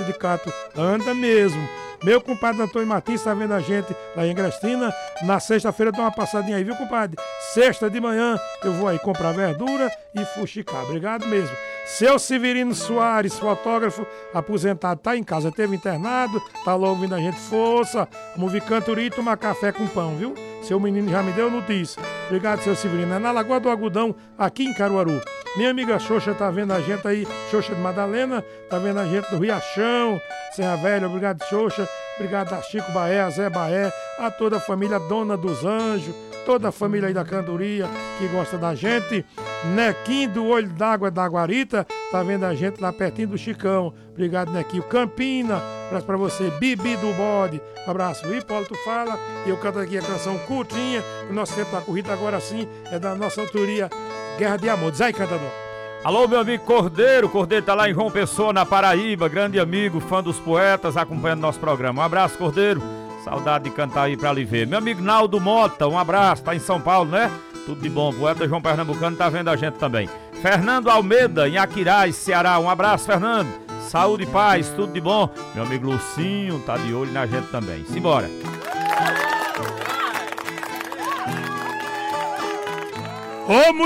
sindicato anda mesmo. Meu compadre Antônio Martins está vendo a gente lá em Grestina. Na sexta-feira dá uma passadinha aí, viu, compadre? Sexta de manhã eu vou aí comprar verdura e fuxicar. Obrigado mesmo. Seu Severino Soares, fotógrafo aposentado, tá em casa, teve internado, tá lá ouvindo a gente, força. Vamos vir Cantoria e tomar café com pão, viu? Seu menino já me deu notícia. Obrigado, seu Severino. É na Lagoa do Agudão, aqui em Caruaru. Minha amiga Xoxa tá vendo a gente aí, Xoxa de Madalena, tá vendo a gente do Riachão, Serra Velha, obrigado, Xoxa. Obrigado a Chico Baé, a Zé Baé, a toda a família Dona dos Anjos, toda a família aí da Cantoria que gosta da gente. Nequinho do Olho d'Água da Guarita, tá vendo a gente lá pertinho do Chicão. Obrigado, Nequinho. Campina, abraço pra você. Bibi do Bode, um abraço. O Hipólito fala e eu canto aqui a canção curtinha. O nosso tempo da corrida agora sim é da nossa autoria Guerra de Amor. Diz aí, cantador. Alô, meu amigo Cordeiro. Cordeiro tá lá em João Pessoa, na Paraíba. Grande amigo, fã dos poetas, acompanhando nosso programa. Um abraço, Cordeiro. Saudade de cantar aí pra lhe ver. Meu amigo Naldo Mota, um abraço. Tá em São Paulo, né? Tudo de bom. Poeta João Pernambucano tá vendo a gente também. Fernando Almeida, em Aquiraz, Ceará. Um abraço, Fernando. Saúde e paz, tudo de bom. Meu amigo Lucinho tá de olho na gente também. Simbora. Ô,